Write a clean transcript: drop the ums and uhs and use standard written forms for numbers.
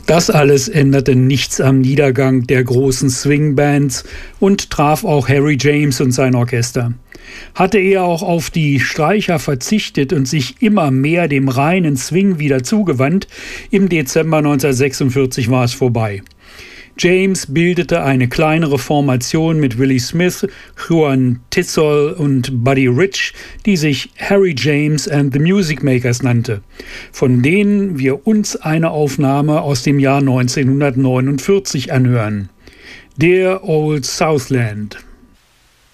Das alles änderte nichts am Niedergang der großen Swing-Bands und traf auch Harry James und sein Orchester. Hatte er auch auf die Streicher verzichtet und sich immer mehr dem reinen Swing wieder zugewandt, im Dezember 1946 war es vorbei. James bildete eine kleinere Formation mit Willie Smith, Juan Tizol und Buddy Rich, die sich Harry James and the Music Makers nannte, von denen wir uns eine Aufnahme aus dem Jahr 1949 anhören. Dear Old Southland.